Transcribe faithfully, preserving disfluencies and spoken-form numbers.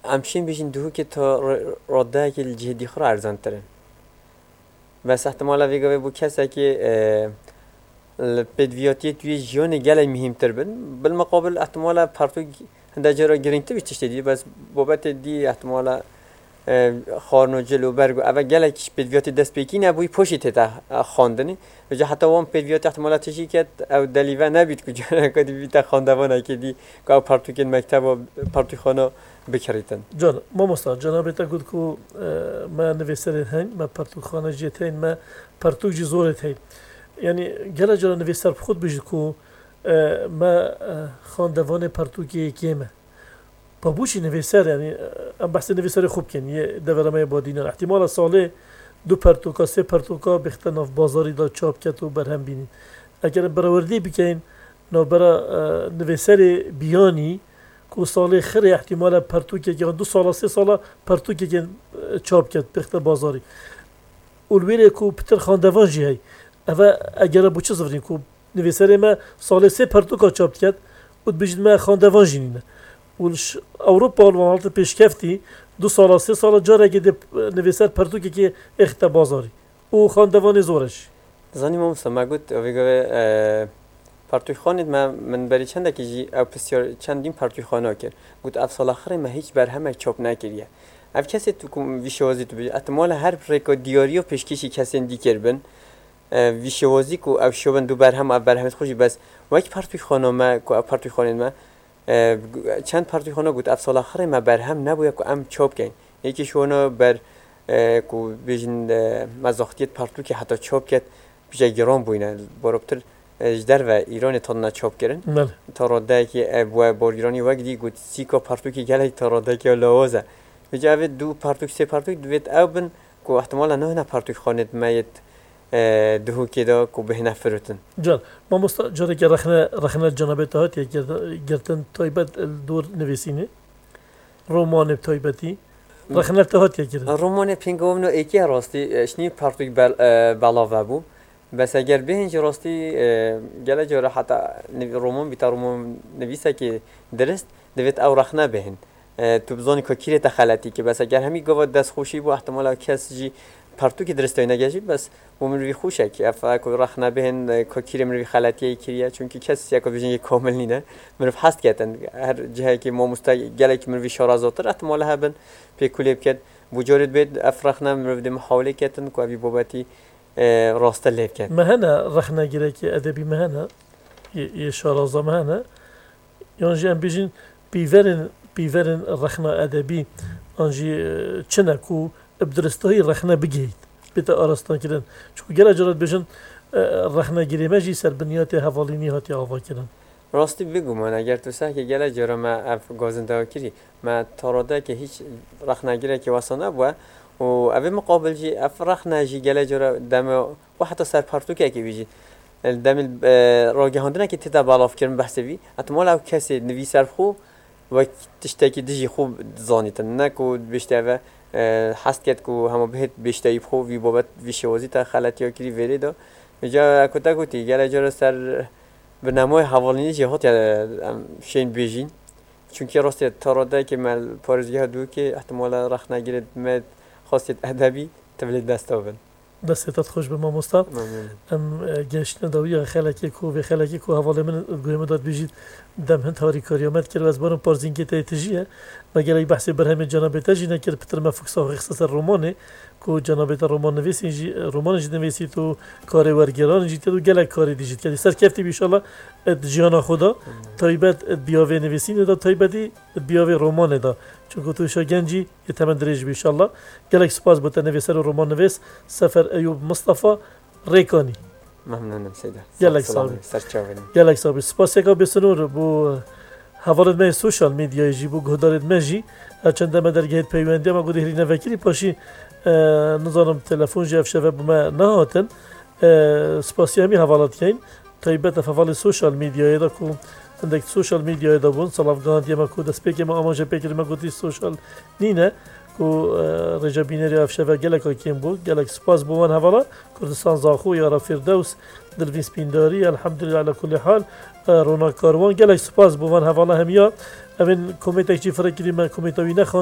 امشین بیشین دو که تا راده که الجهدی خرا ارزان ترن بس احتمالا ویگا بو کسی که بدویاتی توی جیان گله مهم تر بن بالمقابل احتمالا پرتو هنده جرا گرینگتی بیشتر دی بس بابت دی احتمالا خارن و جلو برگ اول گله کش بدویاتی دست پیکی نبوی پوشی تا خواندنی و جا حتی وام بدویاتی احتمالا تشی که او دلیوه نبید که جرا کدی بیت خواندوانه که دی که پرتو کن مکتب و پرتو خانه بکریتن. جان ما مستعد جناب تا گفت که ما نویسنده هن ما پرتو خانه جت هن ما پرتو جزورت هن یعنی گله جرا نویسر خود بجد که ما خواندوان پرتو که کیمه بابوشی نویسر یعنی ام بحث نویسر خوب کنی دورمه بادینان احتمال ساله دو پرتوکا سه پرتوکا بختناف بازاری دا چاپ کت و برهم بینید اگر براوردی بکن نو برا نویسر بیانی که ساله خیلی احتمال پرتوکه که دو سال سه سال پرتوکه که چاپ کت بخت بازاری اولویره که پتر خواندوان جی هی اما اگر با چه زفرین که نویسر ما سال سه پرتوکا چاپ کت و بجد ما خواندوان جینینه ولش اوروبا والمالات پیشکفتی دو سال سه سال جاره که نویسر پرتوکه که اخت بازاری او خواندوان زورش زنی ما مسلم گفت ویگه پرتوی خواند من من بری چند که جی او بسیار چندین پرتوی خانه کرد گفت افسال آخر ما هیچ برهم چاپ نکردیه اف کسی تو ویشوازی تو بید احتمال هر ریکا دیاری و پیشکشی کسی دیگر بن ویشوازی کو او شوبن دو برهم او برهمت خوشی بس وقتی پرتوی خانه ما کو پرتوی خواند ما چند پرتوی خانه گفت افسال آخر ما برهم نباید که ام چاپ کن یکی شونه بر کو بیشن مزاختیت پرتو که حتی چاپ کرد بیشتر گران بوینه برابر اجدر و ایران تا نچاپ کردن تا راده که با بارگیرانی وقتی گفت سیکا پرتو که گله تا راده که لوازه بجای دو پرتو سه پرتو دویت او بن که احتمالا نه نه پرتو خواند میت دهو کدا کو به نفرتن جان ما مست جاری که رخنه رخنه جناب تهات یک گرتن تایبت دور نویسینه رمان تایبتی رخنه تهات یک گرتن رمان پینگوم نو اکی راستی شنی پرتوی بل بلاوه بو بس اگر به اینجا راستی گله جاره حتی رمان بیت رمان نویسه که درست دویت او رخنه بهن تو بزانی که کیره تخلطی که بس اگر همی گواد دست خوشی بو احتمالا کس جی پرتو که درست نگهی بس ومروی خوشه که افعال که رخنه بهن که کیره مروی خلطیه کیریه چون که کسی یک بیشتر یک کامل نینه مروی هست کردن هر جایی که ما مستعد گله که مروی شارازاتر احتمال هبن پیکولیب کرد وجود بید افرخنه مروی دم حاله کردن که ابی بابتی راسته لیب کرد. مهنا رخنه گیره که ادبی مهنا یه شارازه مهنا یعنی ام بیشین بیورن بیورن رخنه ادبی آنجی چنکو بدرستهایی رخنه بگید بیت آرستان کردن چون گله جرات بشن رخنه گیری مجی سر بنیات حوالینی هاتی آوا کردن راستی بگو من اگر تو سه که گله جرا ما اف گازنده کردی ما تاراده که هیچ رخنه گیری که واسه نبود و اوی مقابل جی اف رخنه جی گله جرا دم و حتی سر پرتو که کی بیجی دم راگهاندنه که تیتا بالاف کردن بحثی احتمال او کسی نویسر خوب و تشتکی دیجی خوب زانیتن نکو بیشتر حست کرد که همه بهت بیشتری خوب وی بابت ویشوازی تا خلطی ها کری وری دا جا کتا کتی گله جا سر به نمای حوالینی جهات شین بیجین چون که راستی تاراده که مال پارزگی ها دو که احتمال رخ نگیرد مد خاصیت ادبی تولید دست آورد دستت خوش به ما مستعد ام گشتن داویه خلکی کو و خلکی کو حواله من گویم داد بیجید دم هند هاری کاریامت کرد و از بارم پارزینگی تایتجیه مگر ای بحث برهم جناب تاجی نکرد پتر مفکسا خصوصا رمانه کو جناب تا رمان نویسی جی رمان جی نویسی تو کار ورگران جی تو گله کاری دیجید که سر کفتی ان شاء الله جهان خدا تایبت بیاوی نویسین دا تایبتی بیاوی رمان دا چون تو شاگنجی یتمن درج ان شاء الله گله سپاس بوت نویسر رمان نویس سفر ایوب مصطفی ریکانی ممنونم سیدا گلک صاحب سرچاوین گلک صاحب سپاس که بسنور بو حوالت می سوشال میدیای جی بو گهدارت مجی چند ما درگهت پیوندی ما گوده هری نوکری پاشی نظرم تلفن جف شوه بما نهاتن سپاسی همی حوالات کن تایبت حوال سوشال میدیای دا کو عندك سوشال میدیای دا بون صلاف گاندی ما کو دست پیک ما آماجه پیکر ما گوتی سوشال نینه کو رجا بینری افشوه گلک کیم بود گلک سپاس بوان حوالا کردستان زاخو یا فردوس دلوین سپینداری الحمدلله على كل حال رونا کاروان گلک سپاس بوان حوالا همیا امین کمیته چی فرق کردیم کمیته وی نخوان